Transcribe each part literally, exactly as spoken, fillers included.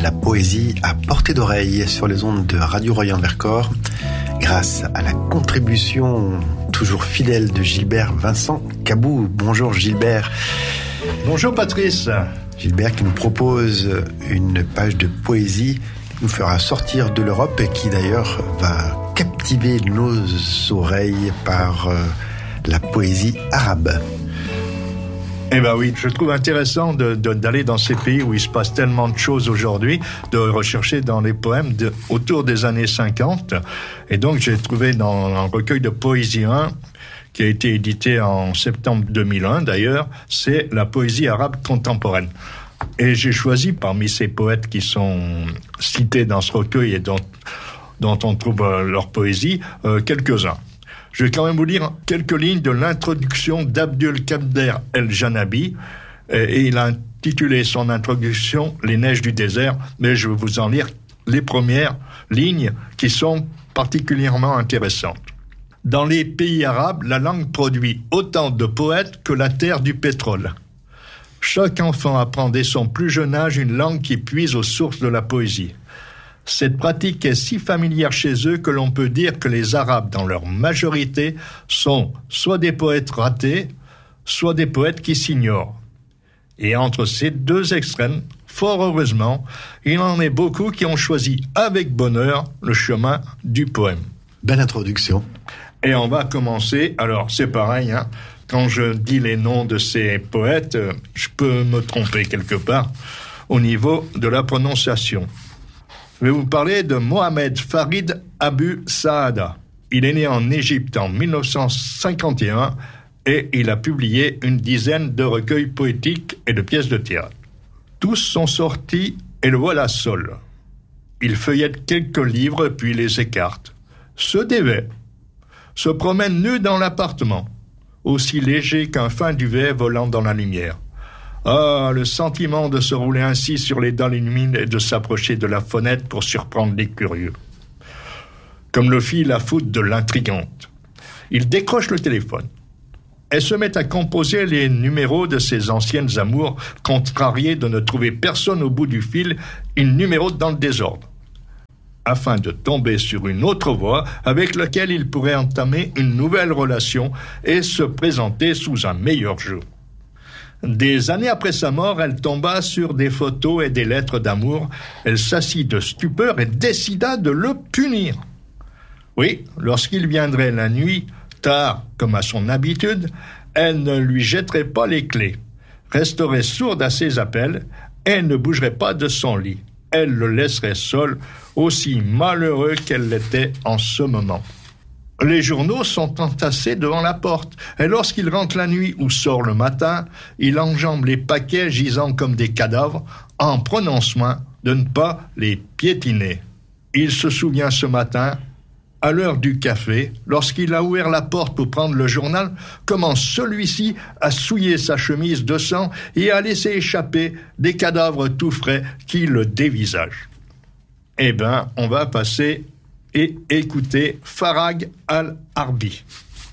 la poésie à portée d'oreille sur les ondes de Radio Royan-Vercors, grâce à la contribution toujours fidèle de Gilbert Vincent Cabou. Bonjour Gilbert. Bonjour Patrice. Gilbert qui nous propose une page de poésie qui nous fera sortir de l'Europe et qui d'ailleurs va captiver nos oreilles par euh, la poésie arabe. Eh ben oui, je trouve intéressant de, de, d'aller dans ces pays où il se passe tellement de choses aujourd'hui, de rechercher dans les poèmes de, autour des années cinquante. Et donc j'ai trouvé dans un recueil de poésie un, qui a été édité en septembre deux mille un d'ailleurs, c'est la poésie arabe contemporaine. Et j'ai choisi parmi ces poètes qui sont cités dans ce recueil et dont, dont on trouve euh, leur poésie, euh, quelques-uns. Je vais quand même vous lire quelques lignes de l'introduction d'Abdul-Qader El-Janabi, et il a intitulé son introduction « Les neiges du désert », mais je vais vous en lire les premières lignes qui sont particulièrement intéressantes. Dans les pays arabes, la langue produit autant de poètes que la terre du pétrole. Chaque enfant apprend dès son plus jeune âge une langue qui puise aux sources de la poésie. Cette pratique est si familière chez eux que l'on peut dire que les Arabes, dans leur majorité, sont soit des poètes ratés, soit des poètes qui s'ignorent. Et entre ces deux extrêmes, fort heureusement, il en est beaucoup qui ont choisi avec bonheur le chemin du poème. Belle introduction. Et on va commencer, alors c'est pareil, hein, quand je dis les noms de ces poètes, je peux me tromper quelque part au niveau de la prononciation. Je vais vous parler de Mohamed Farid Abu Saada. Il est né en Égypte en dix-neuf cent cinquante et un et il a publié une dizaine de recueils poétiques et de pièces de théâtre. Tous sont sortis et le voilà seul. Il feuillette quelques livres puis les écarte, se dévêt, se promène nu dans l'appartement, aussi léger qu'un fin duvet volant dans la lumière. Ah, le sentiment de se rouler ainsi sur les dents lumineuses et de s'approcher de la fenêtre pour surprendre les curieux. Comme le fit la foudre de l'intrigante. Il décroche le téléphone. Elle se met à composer les numéros de ses anciennes amours, contrariées de ne trouver personne au bout du fil, une numéro dans le désordre, afin de tomber sur une autre voix avec laquelle il pourrait entamer une nouvelle relation et se présenter sous un meilleur jour. Des années après sa mort, elle tomba sur des photos et des lettres d'amour. Elle s'assit de stupeur et décida de le punir. Oui, lorsqu'il viendrait la nuit, tard comme à son habitude, elle ne lui jetterait pas les clés, resterait sourde à ses appels et ne bougerait pas de son lit. Elle le laisserait seul, aussi malheureux qu'elle l'était en ce moment. Les journaux sont entassés devant la porte, et lorsqu'il rentre la nuit ou sort le matin, il enjambe les paquets gisant comme des cadavres, en prenant soin de ne pas les piétiner. Il se souvient ce matin, à l'heure du café, lorsqu'il a ouvert la porte pour prendre le journal, comment celui-ci a souillé sa chemise de sang et a laissé échapper des cadavres tout frais qui le dévisagent. Eh bien, on va passer et écoutez Farag al-Harbi.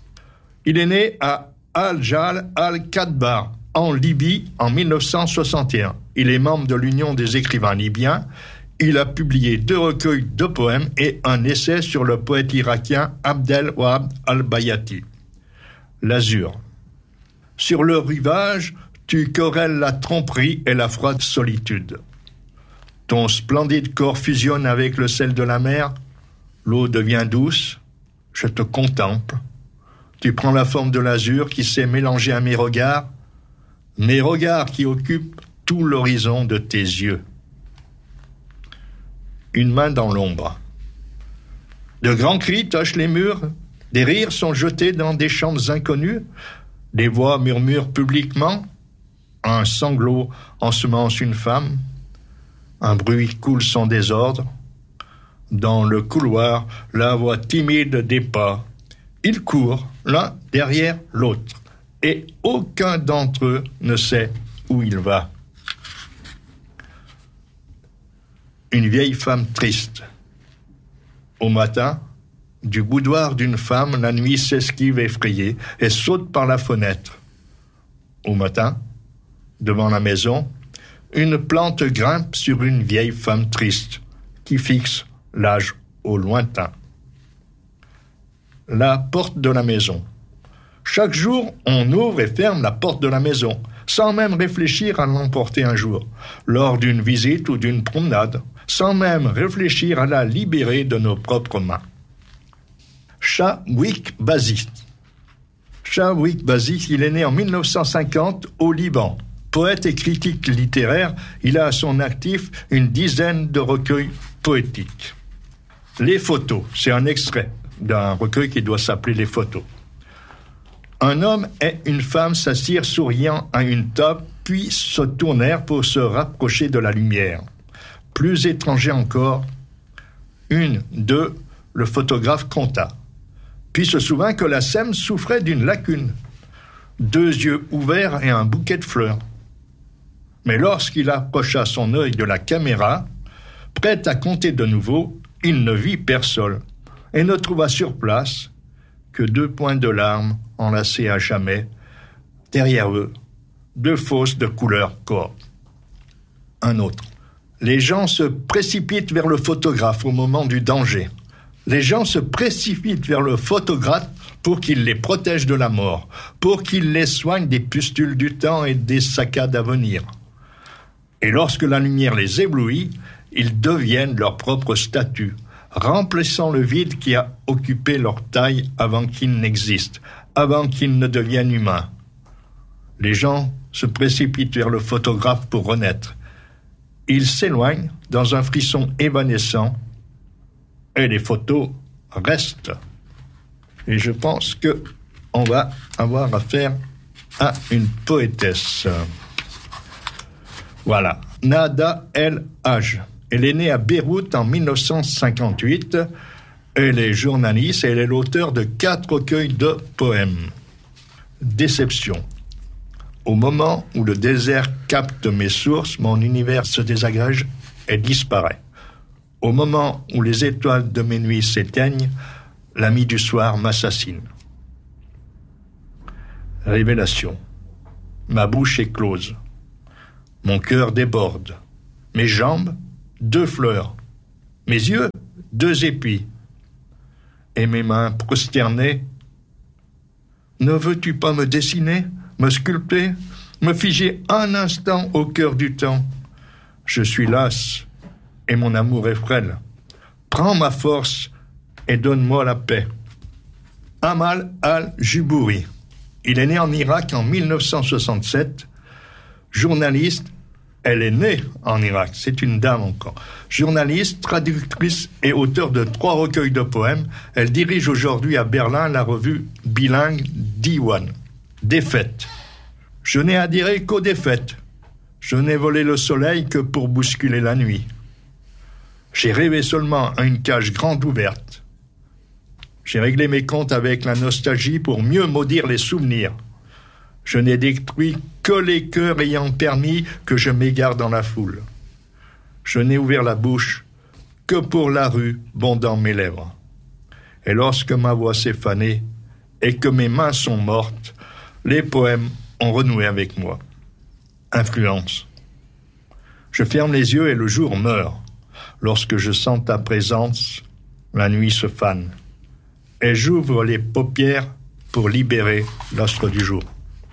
Il est né à Al-Jal al-Kadbar, en Libye, en dix-neuf cent soixante et un. Il est membre de l'Union des écrivains libyens. Il a publié deux recueils de poèmes et un essai sur le poète irakien Abdel Wahab al-Bayati. L'azur. Sur le rivage, tu querelles la tromperie et la froide solitude. Ton splendide corps fusionne avec le sel de la mer. L'eau devient douce, je te contemple. Tu prends la forme de l'azur qui s'est mélangé à mes regards, mes regards qui occupent tout l'horizon de tes yeux. Une main dans l'ombre. De grands cris touchent les murs, des rires sont jetés dans des chambres inconnues, des voix murmurent publiquement, un sanglot ensemence une femme, un bruit coule sans désordre. Dans le couloir, la voix timide des pas. Ils courent l'un derrière l'autre, et aucun d'entre eux ne sait où il va. Une vieille femme triste. Au matin, du boudoir d'une femme, la nuit s'esquive effrayée et saute par la fenêtre. Au matin, devant la maison, une plante grimpe sur une vieille femme triste qui fixe l'âge au lointain. La porte de la maison. Chaque jour, on ouvre et ferme la porte de la maison, sans même réfléchir à l'emporter un jour, lors d'une visite ou d'une promenade, sans même réfléchir à la libérer de nos propres mains. Shawik Basit. Shawik Basit, il est né en mille neuf cent cinquante au Liban. Poète et critique littéraire, il a à son actif une dizaine de recueils poétiques. Les photos, c'est un extrait d'un recueil qui doit s'appeler Les photos. Un homme et une femme s'assirent souriant à une table, puis se tournèrent pour se rapprocher de la lumière. Plus étranger encore, une, deux, le photographe compta, puis se souvint que la scène souffrait d'une lacune. Deux yeux ouverts et un bouquet de fleurs. Mais lorsqu'il approcha son œil de la caméra, prêt à compter de nouveau, il ne vit personne et ne trouva sur place que deux points de larmes enlacés à jamais, derrière eux, deux fosses de couleur corps. Un autre. Les gens se précipitent vers le photographe au moment du danger. Les gens se précipitent vers le photographe pour qu'il les protège de la mort, pour qu'il les soigne des pustules du temps et des saccades à venir. Et lorsque la lumière les éblouit, ils deviennent leur propre statue, remplissant le vide qui a occupé leur taille avant qu'ils n'existent, avant qu'ils ne deviennent humains. Les gens se précipitent vers le photographe pour renaître. Ils s'éloignent dans un frisson évanescent et les photos restent. Et je pense que on va avoir affaire à une poétesse. Voilà, Nada El Haj. Elle est née à Beyrouth en mille neuf cent cinquante-huit. Elle est journaliste et elle est l'auteur de quatre recueils de poèmes. Déception. Au moment où le désert capte mes sources, mon univers se désagrège et disparaît. Au moment où les étoiles de mes nuits s'éteignent, l'ami du soir m'assassine. Révélation. Ma bouche est close. Mon cœur déborde. Mes jambes, deux fleurs. Mes yeux, deux épis. Et mes mains prosternées. Ne veux-tu pas me dessiner, me sculpter, me figer un instant au cœur du temps? Je suis lasse et mon amour est frêle. Prends ma force et donne-moi la paix. Amal al-Jubouri. Il est né en Irak en mille neuf cent soixante-sept. Journaliste, elle est née en Irak, c'est une dame encore. Journaliste, traductrice et auteure de trois recueils de poèmes, elle dirige aujourd'hui à Berlin la revue bilingue Diwan. Défaite. Je n'ai adhéré qu'aux défaites. Je n'ai volé le soleil que pour bousculer la nuit. J'ai rêvé seulement à une cage grande ouverte. J'ai réglé mes comptes avec la nostalgie pour mieux maudire les souvenirs. Je n'ai détruit que les cœurs ayant permis que je m'égare dans la foule. Je n'ai ouvert la bouche que pour la rue bondant mes lèvres. Et lorsque ma voix s'est fanée et que mes mains sont mortes, les poèmes ont renoué avec moi. Influence. Je ferme les yeux et le jour meurt. Lorsque je sens ta présence, la nuit se fane. Et j'ouvre les paupières pour libérer l'astre du jour.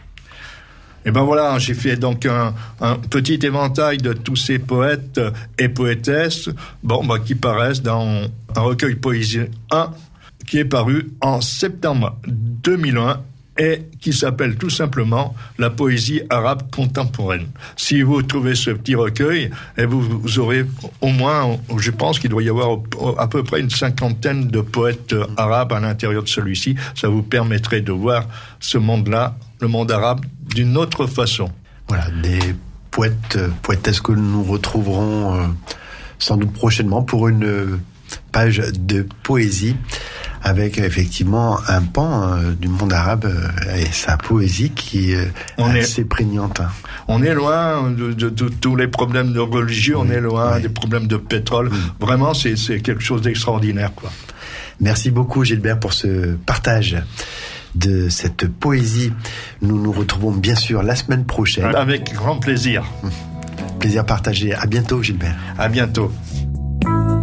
Et ben voilà, j'ai fait donc un, un petit éventail de tous ces poètes et poétesses, bon, ben, qui paraissent dans un recueil Poésie un, qui est paru en septembre deux mille un et qui s'appelle tout simplement La poésie arabe contemporaine. Si vous trouvez ce petit recueil, et vous, vous aurez au moins, je pense qu'il doit y avoir à peu près une cinquantaine de poètes arabes à l'intérieur de celui-ci. Ça vous permettrait de voir ce monde-là, le monde arabe, d'une autre façon. Voilà, des poètes, poétesses que nous retrouverons euh, sans doute prochainement pour une page de poésie avec effectivement un pan euh, du monde arabe euh, et sa poésie qui est on assez est, prégnante. On est loin de, de, de, de tous les problèmes de religieux, oui, on est loin oui. des problèmes de pétrole. Oui. Vraiment, c'est, c'est quelque chose d'extraordinaire, quoi. Merci beaucoup, Gilbert, pour ce partage de cette poésie. Nous nous retrouvons bien sûr la semaine prochaine. Avec grand plaisir. plaisir partagé. À bientôt, Gilbert. À bientôt.